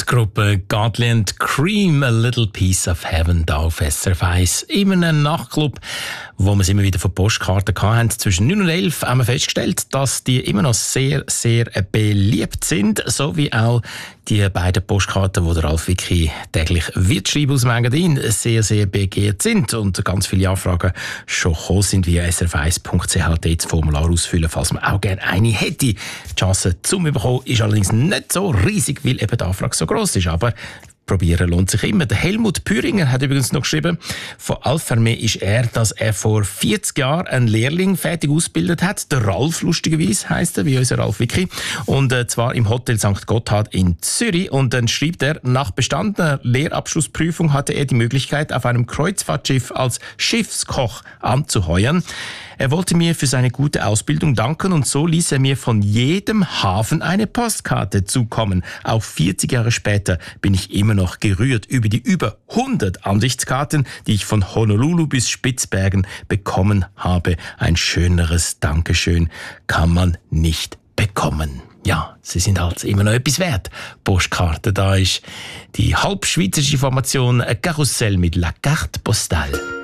Rockgruppe Godly and Cream, A Little Piece of Heaven, da auf SRF 1. In einem Nachtclub, wo wir es immer wieder von Postkarten hatten. Zwischen 9 und 11 haben wir festgestellt, dass die immer noch sehr, sehr beliebt sind. So wie auch die beiden Postkarten, die der Ralf Wicki täglich wird schreiben aus dem Engadin, sehr, sehr begehrt sind. Und ganz viele Anfragen schon gekommen sind via srf1.ch. Dort das Formular ausfüllen, falls man auch gerne eine hätte. Die Chance zum Bekommen ist allerdings nicht so riesig, weil eben die Anfrage so gross ist. Aber probieren lohnt sich immer. Der Helmut Püringer hat übrigens noch geschrieben, von Alpharme ist er, dass er vor 40 Jahren einen Lehrling fertig ausgebildet hat. Der Ralf, lustigerweise, heisst er, wie unser Ralf Wicki. Und zwar im Hotel St. Gotthard in Zürich. Und dann schreibt er, nach bestandener Lehrabschlussprüfung hatte er die Möglichkeit, auf einem Kreuzfahrtschiff als Schiffskoch anzuheuern. Er wollte mir für seine gute Ausbildung danken und so ließ er mir von jedem Hafen eine Postkarte zukommen. Auch 40 Jahre später bin ich immer noch gerührt über die über 100 Ansichtskarten, die ich von Honolulu bis Spitzbergen bekommen habe. Ein schöneres Dankeschön kann man nicht bekommen. Ja, sie sind halt immer noch etwas wert. Postkarte, da ist die halbschweizerische Formation Karussell mit La Carte Postale.